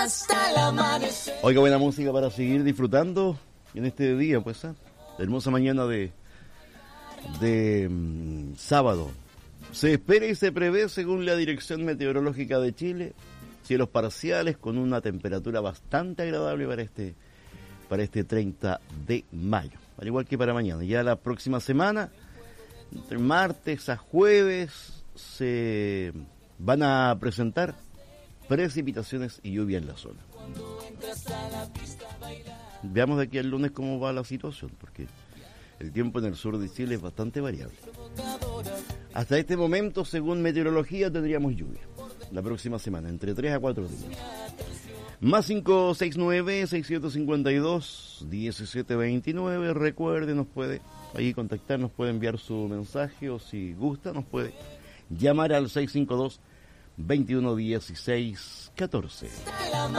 Oiga, buena música para seguir disfrutando en este día, pues, hermosa mañana de sábado. Se espera y se prevé, según la Dirección Meteorológica de Chile, cielos parciales con una temperatura bastante agradable para este 30 de mayo, al igual que para mañana. Ya la próxima semana, entre martes a jueves, se van a presentar precipitaciones y lluvia en la zona. Veamos de aquí al lunes cómo va la situación, porque el tiempo en el sur de Chile es bastante variable. Hasta este momento, según meteorología, tendríamos lluvia la próxima semana, entre 3 a 4 días. Más 569-6752-1729. Recuerde, nos puede ahí contactar, nos puede enviar su mensaje, o si gusta, nos puede llamar al 652-2116-14.